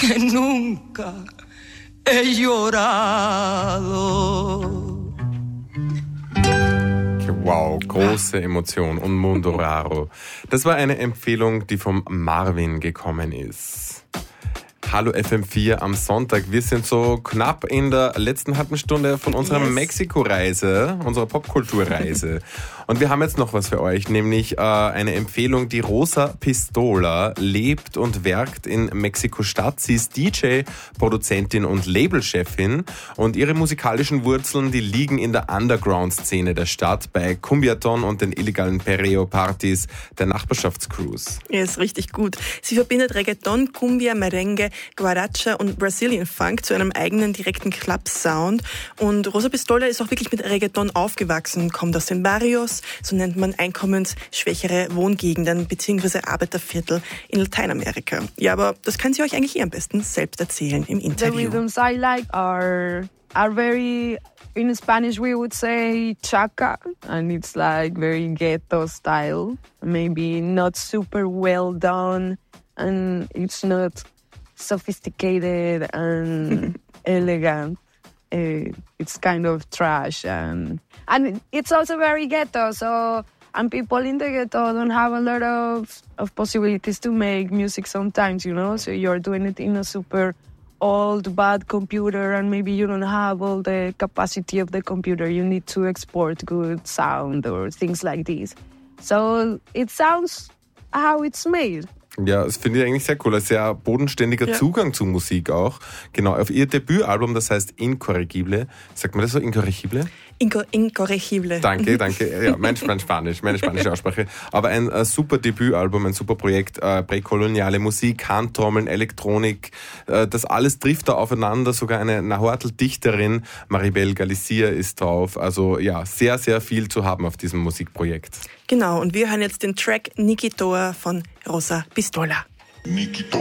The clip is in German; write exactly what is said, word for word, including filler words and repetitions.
que nunca he llorado. Wow, große Emotion und Mundo Raro. Das war eine Empfehlung, die vom Marvin gekommen ist. Hallo F M vier am Sonntag. Wir sind so knapp in der letzten halben Stunde von unserer yes. Mexiko-Reise, unserer Popkulturreise. Und wir haben jetzt noch was für euch, nämlich äh, eine Empfehlung. Die Rosa Pistola lebt und werkt in Mexiko-Stadt. Sie ist D J, Produzentin und Labelchefin. Und ihre musikalischen Wurzeln, die liegen in der Underground-Szene der Stadt, bei Cumbiaton und den illegalen Perreo-Partys der Nachbarschaftscrews. Ja, ist richtig gut. Sie verbindet Reggaeton, Cumbia, Merengue, Guaracha und Brazilian Funk zu einem eigenen direkten Club-Sound. Und Rosa Pistola ist auch wirklich mit Reggaeton aufgewachsen, kommt aus den Barrios, so nennt man einkommensschwächere Wohngegenden bzw. Arbeiterviertel in Lateinamerika. Ja, aber das kann sie euch eigentlich eh am besten selbst erzählen im Interview. The rhythms I like are, are very, in Spanish we would say chaca, and it's like very ghetto style, maybe not super well done, and it's not sophisticated and elegant. Uh, it's kind of trash, and and it's also very ghetto. So and people in the ghetto don't have a lot of of possibilities to make music sometimes, you know. So you're doing it in a super old bad computer, and maybe you don't have all the capacity of the computer. You need to export good sound or things like this. So it sounds how it's made. Ja, das finde ich eigentlich sehr cool. Ein sehr bodenständiger ja. Zugang zu Musik auch. Genau, auf ihr Debütalbum, das heißt Incorregible. Sagt man das so? Incorregible? Inco- Incorregible. Danke, danke. Ja, mein, mein Spanisch, meine spanische Aussprache. Aber ein äh, super Debütalbum, ein super Projekt. Äh, präkoloniale Musik, Handtrommeln, Elektronik. Äh, das alles trifft da aufeinander. Sogar eine Nahuatl-Dichterin, Maribel Galicia, ist drauf. Also ja, sehr, sehr viel zu haben auf diesem Musikprojekt. Genau, und wir hören jetzt den Track Nikitoa von Rosa Pistola. Nikitoa.